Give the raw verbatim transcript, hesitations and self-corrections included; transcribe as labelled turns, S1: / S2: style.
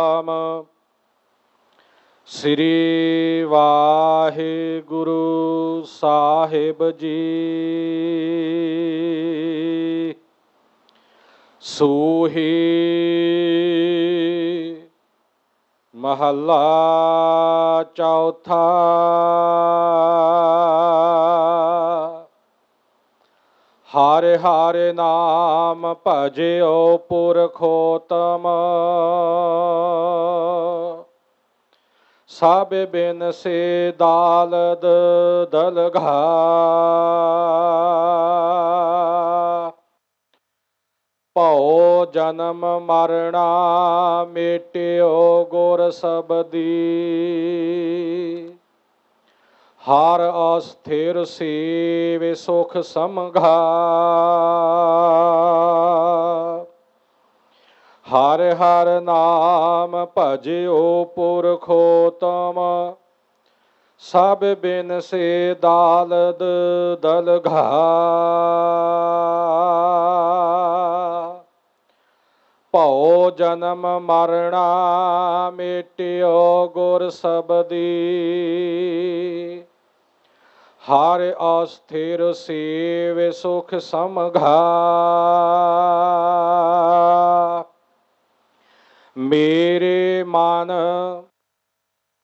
S1: ਨਾਮ ਸ੍ਰੀ ਵਾਹਿਗੁਰੂ ਸਾਹਿਬ ਜੀ। ਸੂਹੀ ਮਹੱਲਾ ਚੌਥਾ। ਹਰਿ ਹਰਿ ਨਾਮ ਭਜਿਓ ਪੁਰਖੋਤਮ, ਸਭ ਬਿਨ ਸੇ ਦਾਲਦ ਦਲਘਾ। ਭਉ ਜਨਮ ਮਰਣਾ ਮੇਟਿਓ ਗੁਰ ਸਬਦੀ, ਹਰਿ ਅਸਥਿਰ ਸੇਵ ਸੁਖ ਸਮਘਾ। ਹਰਿ ਹਰਿ ਨਾਮ ਭਜਿਓ ਪੁਰਖੋਤਮ, ਸਭ ਬਿਨ ਸੇ ਦਾਲਦ ਦਲਘਾ। ਭਉ ਜਨਮ ਮਰਣਾ ਮੇਟਿਓ ਗੁਰ ਸਬਦੀ, ਹਰਿ ਅਸਥਿਰ ਸੇਵ ਸੁਖ ਸਮਘਾ। ਮੇਰੇ ਮਨ